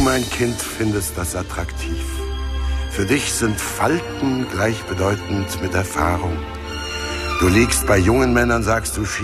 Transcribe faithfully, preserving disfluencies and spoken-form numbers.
mein Kind, findest das attraktiv. Für dich sind Falten gleichbedeutend mit Erfahrung. Du liegst bei jungen Männern, sagst du,